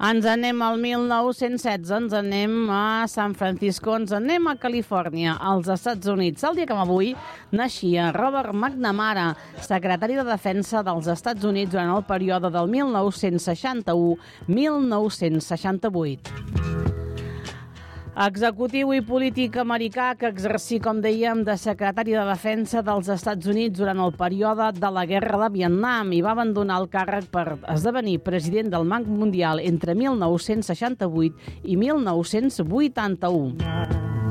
Ens anem al 1916, ens anem a San Francisco, ens anem a Califòrnia, als Estats Units. El dia com avui naixia Robert McNamara, secretari de Defensa dels Estats Units durant el període del 1961-1968. Executiu i polític americà que exercí, com dèiem, de secretari de Defensa dels Estats Units durant el període de la Guerra de Vietnam i va abandonar el càrrec per esdevenir president del Banc Mundial entre 1968 i 1981.